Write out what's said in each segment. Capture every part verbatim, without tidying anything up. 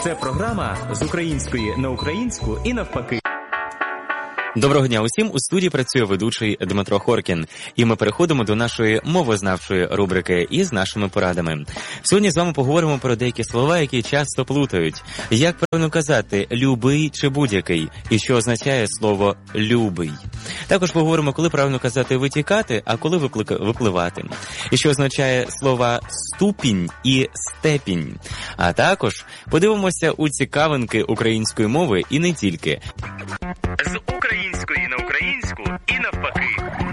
Це програма з української на українську і навпаки. Доброго дня усім, у студії працює ведучий Дмитро Хоркін. І ми переходимо до нашої мовознавчої рубрики із нашими порадами. Сьогодні з вами поговоримо про деякі слова, які часто плутають. Як правильно казати «любий» чи «будь-який», і що означає слово «любий». Також поговоримо, коли правильно казати «витікати», а коли «випливати». І що означає слова «ступінь» і «степінь». А також подивимося у цікавинки української мови і не тільки. З української на українську і навпаки.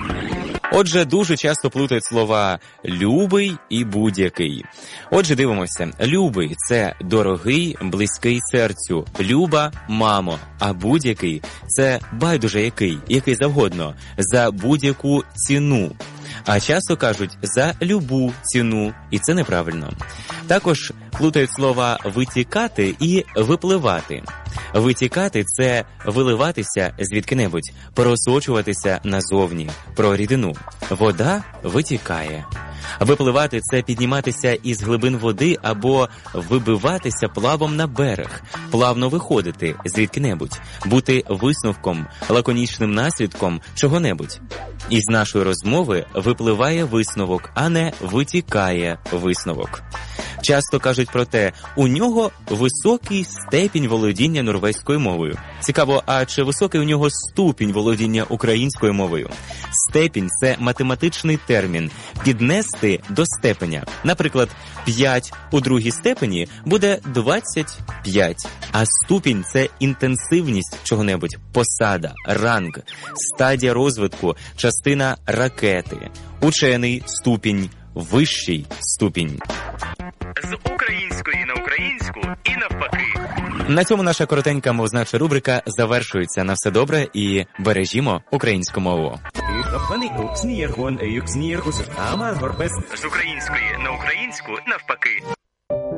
Отже, дуже часто плутають слова «любий» і «будь-який». Отже, дивимося. «Любий» – це дорогий, близький серцю. «Люба» – мамо. А «будь-який» – це байдуже який, який завгодно, за будь-яку ціну. А часто кажуть «за любу ціну», і це неправильно. Також плутають слова «витікати» і «випливати». Витікати – це виливатися звідки-небудь, просочуватися назовні, про рідину. Вода витікає. Випливати – це підніматися із глибин води або вибиватися плавом на берег, плавно виходити звідки-небудь, бути висновком, лаконічним наслідком чого-небудь. Із нашої розмови випливає висновок, а не витікає висновок. Часто кажуть про те, у нього високий степінь володіння норвезькою мовою. Цікаво, а чи високий у нього ступінь володіння українською мовою? Степінь – це математичний термін – піднести до степеня. Наприклад, п'ять у другій степені буде двадцять п'ять. А ступінь – це інтенсивність чого-небудь, посада, ранг, стадія розвитку, частина ракети. Учений – ступінь, вищий ступінь. З української на українську і навпаки. На цьому наша коротенька мовознавча рубрика завершується. На все добре і бережімо українську мову. З української на українську навпаки.